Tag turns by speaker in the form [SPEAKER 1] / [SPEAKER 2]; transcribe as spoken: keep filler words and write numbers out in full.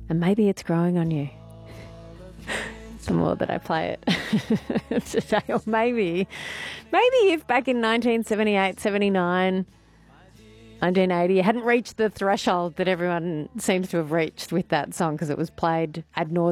[SPEAKER 1] And maybe it's growing on you the more that I play it today. Or maybe, maybe if back in nineteen seventy-eight, seventy-nine, nineteen eighty, you hadn't reached the threshold that everyone seems to have reached with that song because it was played ad nauseam